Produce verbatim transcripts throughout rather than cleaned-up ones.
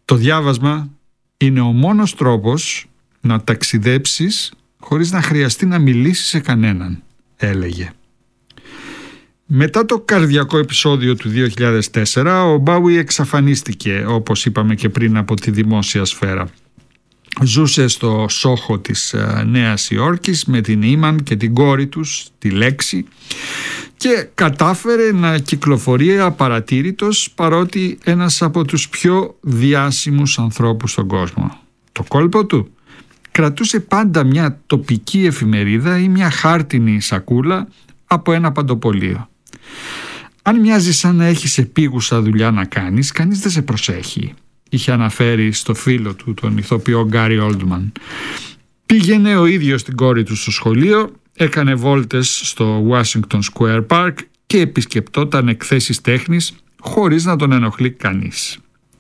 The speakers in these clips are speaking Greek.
Το διάβασμα είναι ο μόνος τρόπος να ταξιδέψεις χωρίς να χρειαστεί να μιλήσεις σε κανέναν, έλεγε. Μετά το καρδιακό επεισόδιο του δύο χιλιάδες τέσσερα, ο Μπάουι εξαφανίστηκε, όπως είπαμε και πριν, από τη δημόσια σφαίρα. Ζούσε στο Σόχο της Νέας Υόρκης με την Ήμαν και την κόρη τους, τη Λέξη, και κατάφερε να κυκλοφορεί απαρατήρητος, παρότι ένας από τους πιο διάσημους ανθρώπους στον κόσμο. Το κόλπο του: κρατούσε πάντα μια τοπική εφημερίδα ή μια χάρτινη σακούλα από ένα παντοπολείο. Αν μοιάζει σαν να έχεις επίγουσα δουλειά να κάνεις, κανείς δεν σε προσέχει, είχε αναφέρει στο φίλο του, τον ηθοποιό Γκάρι Όλντμαν. Πήγαινε ο ίδιος την κόρη του στο σχολείο, έκανε βόλτες στο Washington Square Park και επισκεπτόταν εκθέσεις τέχνης χωρίς να τον ενοχλεί κανείς.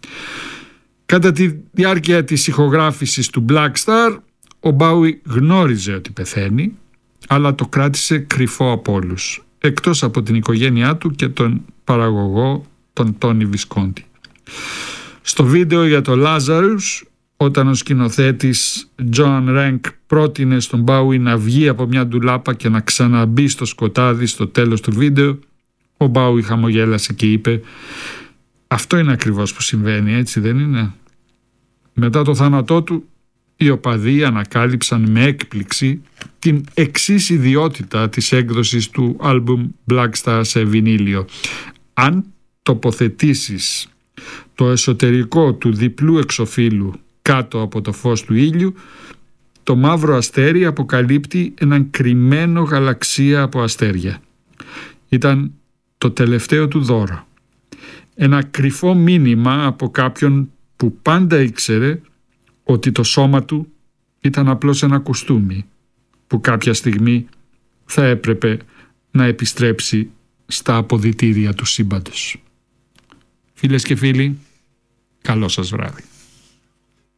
Κατά τη διάρκεια της ηχογράφησης του Black Star, ο Μπάουι γνώριζε ότι πεθαίνει, αλλά το κράτησε κρυφό από όλους, εκτός από την οικογένειά του και τον παραγωγό, τον Τόνι Βισκόντι. Στο βίντεο για το Lazarus, όταν ο σκηνοθέτης John Rank πρότεινε στον Μπάουι να βγει από μια ντουλάπα και να ξαναμπεί στο σκοτάδι στο τέλος του βίντεο, ο Μπάουι χαμογέλασε και είπε: «Αυτό είναι ακριβώς που συμβαίνει, έτσι δεν είναι?» Μετά το θάνατό του, οι οπαδοί ανακάλυψαν με έκπληξη την εξής ιδιότητα της έκδοσης του άλμπουμ Black Star σε βινίλιο. Αν τοποθετήσεις το εσωτερικό του διπλού εξωφύλου κάτω από το φως του ήλιου, το μαύρο αστέρι αποκαλύπτει έναν κρυμμένο γαλαξία από αστέρια. Ήταν το τελευταίο του δώρο. Ένα κρυφό μήνυμα από κάποιον που πάντα ήξερε ότι το σώμα του ήταν απλώς ένα κουστούμι που κάποια στιγμή θα έπρεπε να επιστρέψει στα αποδυτήρια του σύμπαντος. Φίλες και φίλοι, καλό σας βράδυ.